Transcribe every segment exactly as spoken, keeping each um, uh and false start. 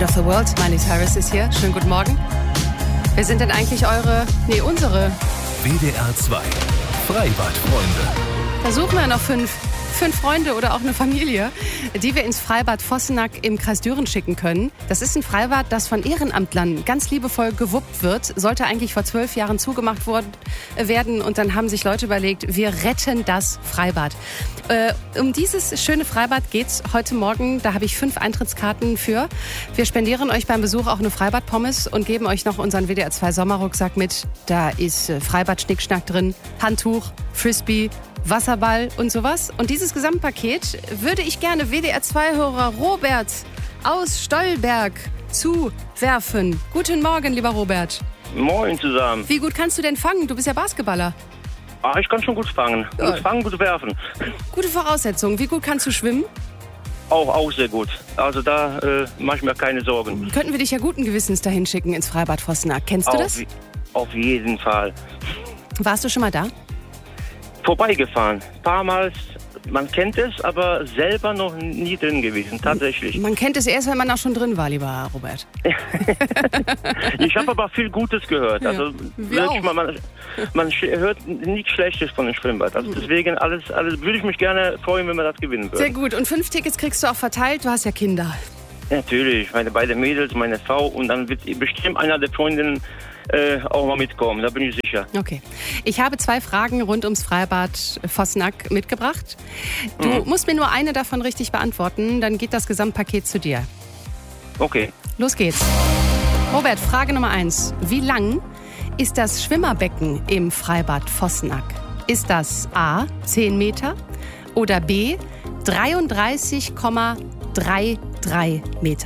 End of the World, Miley Cyrus ist hier. Schönen guten Morgen. Wer sind denn eigentlich eure, nee, unsere? W D R zwei Freibadfreunde. Da suchen wir noch fünf. Fünf Freunde oder auch eine Familie, die wir ins Freibad Vossenack im Kreis Düren schicken können. Das ist ein Freibad, das von Ehrenamtlern ganz liebevoll gewuppt wird. Sollte eigentlich vor zwölf Jahren zugemacht worden, äh, werden. Und dann haben sich Leute überlegt, wir retten das Freibad. Äh, um dieses schöne Freibad geht's heute Morgen. Da habe ich fünf Eintrittskarten für. Wir spendieren euch beim Besuch auch eine Freibad-Pommes und geben euch noch unseren W D R zwei Sommerrucksack mit. Da ist äh, Freibad-Schnickschnack drin, Handtuch, Frisbee, Wasserball und sowas. Und dieses Gesamtpaket würde ich gerne W D R zwei Hörer Robert aus Stolberg zuwerfen. Guten Morgen, lieber Robert. Moin zusammen. Wie gut kannst du denn fangen? Du bist ja Basketballer. Ah, ich kann schon gut fangen. Gut Ja. fangen, gut werfen. Gute Voraussetzungen. Wie gut kannst du schwimmen? Auch, auch sehr gut. Also da äh, mache ich mir keine Sorgen. Könnten wir dich ja guten Gewissens dahin schicken ins Freibad Vossenack. Kennst du Auf, das? auf jeden Fall. Warst du schon mal da? Vorbeigefahren. Ein paar Mal, man kennt es, aber selber noch nie drin gewesen, tatsächlich. Man kennt es erst, wenn man auch schon drin war, lieber Robert. Ich habe aber viel Gutes gehört. Ja, Also wir wirklich, auch. man, man, man sch- hört nichts Schlechtes von dem Schwimmbad. Also deswegen alles, alles würde ich mich gerne freuen, wenn wir das gewinnen würden. Sehr gut. Und fünf Tickets kriegst du auch verteilt. Du hast ja Kinder. Natürlich, meine beiden Mädels, meine Frau und dann wird bestimmt einer der Freundinnen äh, auch mal mitkommen, da bin ich sicher. Okay. Ich habe zwei Fragen rund ums Freibad Vossenack mitgebracht. Du Mhm. musst mir nur eine davon richtig beantworten, dann geht das Gesamtpaket zu dir. Okay. Los geht's. Robert, Frage Nummer eins. Wie lang ist das Schwimmerbecken im Freibad Vossenack? Ist das A, zehn Meter oder B, dreiunddreißig Komma dreiunddreißig Meter?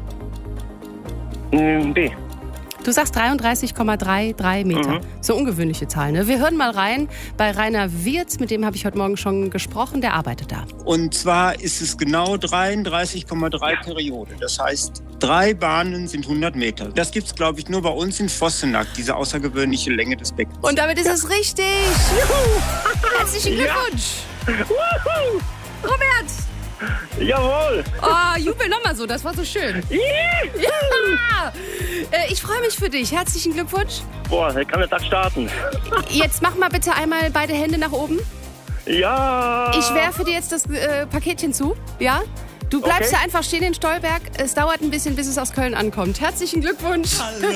Mm, B. Du sagst dreiunddreißig Komma dreiunddreißig Meter. Mhm. So ungewöhnliche Zahl, ne? Wir hören mal rein bei Rainer Wirz, mit dem habe ich heute Morgen schon gesprochen, der arbeitet da. Und zwar ist es genau dreiunddreißig Komma drei Periode. Das heißt, drei Bahnen sind hundert Meter. Das gibt's, glaube ich, nur bei uns in Vossenack, diese außergewöhnliche Länge des Beckens. Und damit ist es richtig. Juhu. Herzlichen Glückwunsch. Wuhu! Robert. Jawohl! Oh, jubel nochmal so, das war so schön. Ja. Äh, Ich freue mich für dich. Herzlichen Glückwunsch. Boah, da kann der Tag starten. Jetzt mach mal bitte einmal beide Hände nach oben. Ja! Ich werfe dir jetzt das äh, Paketchen zu. Ja? Du bleibst Okay. da einfach stehen in Stolberg. Es dauert ein bisschen, bis es aus Köln ankommt. Herzlichen Glückwunsch. Hallo.